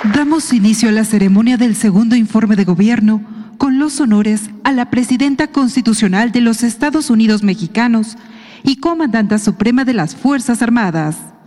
Damos inicio a la ceremonia del segundo informe de gobierno con los honores a la Presidenta Constitucional de los Estados Unidos Mexicanos y Comandanta Suprema de las Fuerzas Armadas.